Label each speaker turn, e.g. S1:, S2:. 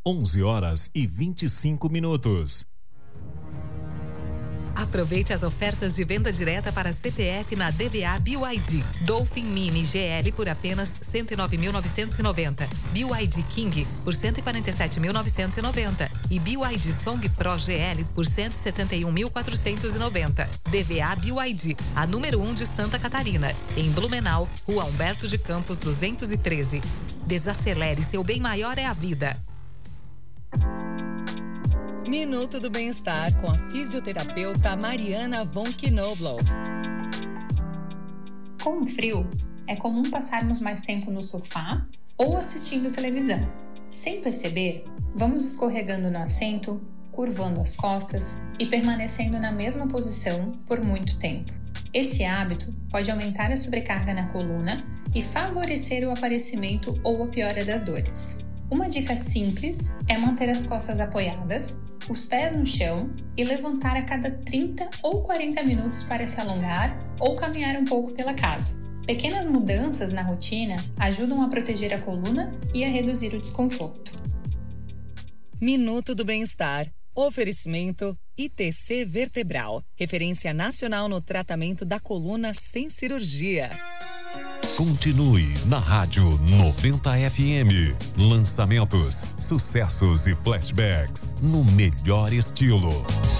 S1: 11h25.
S2: Aproveite as ofertas de venda direta para CPF na DVA BYD. Dolphin Mini GL por apenas R$ 109.990. BYD King por R$ 147.990. E BYD Song Pro GL por R$ 161.490. DVA BYD, a número 1 de Santa Catarina. Em Blumenau, Rua Humberto de Campos 213. Desacelere, seu bem maior é a vida.
S3: Minuto do Bem-Estar com a fisioterapeuta Mariana von Knobloch.
S4: Com o frio, é comum passarmos mais tempo no sofá ou assistindo televisão. Sem perceber, vamos escorregando no assento, curvando as costas e permanecendo na mesma posição por muito tempo. Esse hábito pode aumentar a sobrecarga na coluna e favorecer o aparecimento ou a piora das dores. Uma dica simples é manter as costas apoiadas, os pés no chão e levantar a cada 30 ou 40 minutos para se alongar ou caminhar um pouco pela casa. Pequenas mudanças na rotina ajudam a proteger a coluna e a reduzir o desconforto.
S3: Minuto do Bem-Estar. Oferecimento ITC Vertebral, referência nacional no tratamento da coluna sem cirurgia.
S1: Continue na Rádio 90 FM. Lançamentos, sucessos e flashbacks no melhor estilo.